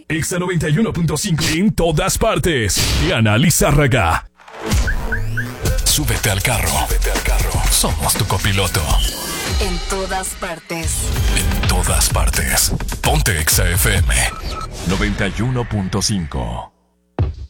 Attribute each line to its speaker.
Speaker 1: Exa 91.5 en todas partes. Diana Lizárraga. Súbete al carro. Somos tu copiloto.
Speaker 2: En todas partes.
Speaker 1: En todas partes. Ponte Exa FM 91.5.